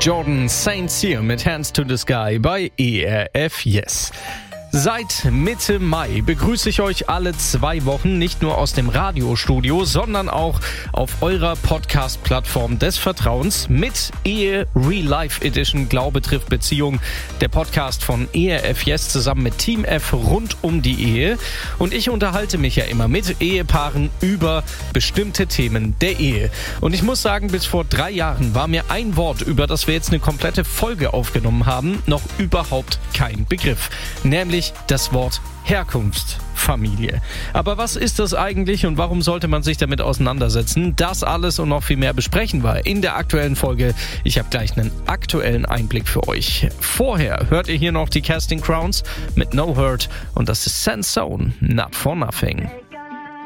Jordan St. Cyr mit Hands to the Sky bei ERF Yes. Seit Mitte Mai begrüße ich euch alle 2 Wochen nicht nur aus dem Radiostudio, sondern auch auf eurer Podcast-Plattform des Vertrauens mit Ehe Real Life Edition Glaube trifft Beziehung, der Podcast von ERF Yes zusammen mit Team F rund um die Ehe. Und ich unterhalte mich ja immer mit Ehepaaren über bestimmte Themen der Ehe. Und ich muss sagen, bis vor 3 Jahren war mir ein Wort, über das wir jetzt eine komplette Folge aufgenommen haben, noch überhaupt kein Begriff. Nämlich das Wort Herkunftsfamilie. Aber was ist das eigentlich und warum sollte man sich damit auseinandersetzen? Das alles und noch viel mehr besprechen wir in der aktuellen Folge. Ich habe gleich einen aktuellen Einblick für euch. Vorher hört ihr hier noch die Casting Crowns mit No Hurt und das ist Sansone, Not for Nothing.